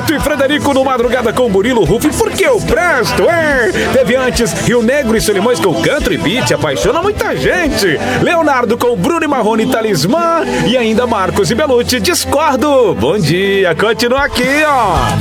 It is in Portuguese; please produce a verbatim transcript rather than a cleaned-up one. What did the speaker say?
Beto e Frederico no Madrugada com Murilo Rufi, porque eu presto, é. Teve antes Rio Negro e Solimões com Country Beat, apaixona muita gente. Leonardo com Bruno e Marrone, Talismã. E ainda Marcos e Belucci, Discordo. Bom dia, continua aqui, ó.